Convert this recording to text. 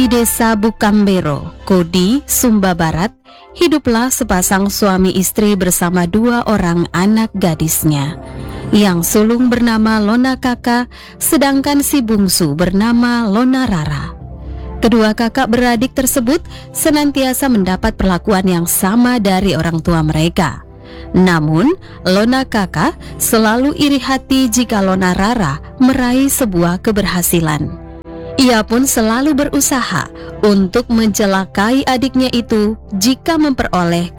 Di desa Bukambero, Kodi, Sumba Barat, hiduplah sepasang suami istri bersama 2 orang anak gadisnya. Yang sulung bernama Lona Kaka, sedangkan si bungsu bernama Lona Rara. Kedua kakak beradik tersebut senantiasa mendapat perlakuan yang sama dari orang tua mereka. Namun, Lona Kaka selalu iri hati jika Lona Rara meraih sebuah keberhasilan. Ia pun selalu berusaha untuk mencelakai adiknya itu jika memperoleh